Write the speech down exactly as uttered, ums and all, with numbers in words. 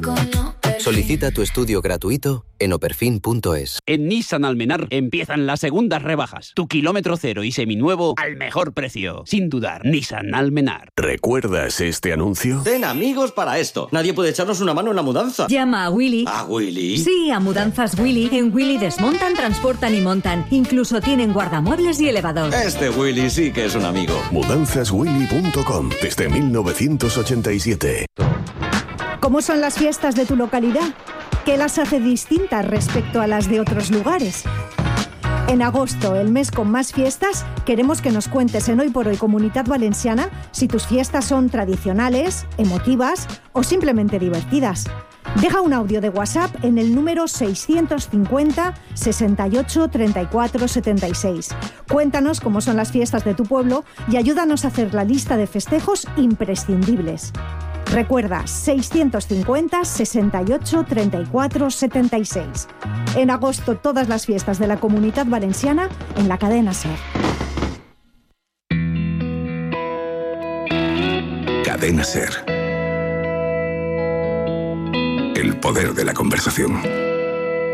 Solicita tu estudio gratuito en operfin punto es. En Nissan Almenar empiezan las segundas rebajas. Tu kilómetro cero y seminuevo al mejor precio. Sin dudar, Nissan Almenar. ¿Recuerdas este anuncio? Ten amigos para esto. Nadie puede echarnos una mano en la mudanza. Llama a Willy. ¿A Willy? Sí, a Mudanzas Willy. En Willy desmontan, transportan y montan. Incluso tienen guardamuebles y elevador. Este Willy sí que es un amigo. mudanzas willy punto com, desde mil novecientos ochenta y siete. ¿Cómo son las fiestas de tu localidad? ¿Qué las hace distintas respecto a las de otros lugares? En agosto, el mes con más fiestas, queremos que nos cuentes en Hoy por Hoy Comunitat Valenciana si tus fiestas son tradicionales, emotivas o simplemente divertidas. Deja un audio de WhatsApp en el número seiscientos cincuenta, sesenta y ocho, treinta y cuatro, setenta y seis. Cuéntanos cómo son las fiestas de tu pueblo y ayúdanos a hacer la lista de festejos imprescindibles. Recuerda, seiscientos cincuenta, sesenta y ocho, treinta y cuatro, setenta y seis. En agosto, todas las fiestas de la Comunitat Valenciana en la cadena SER. Cadena SER. El poder de la conversación.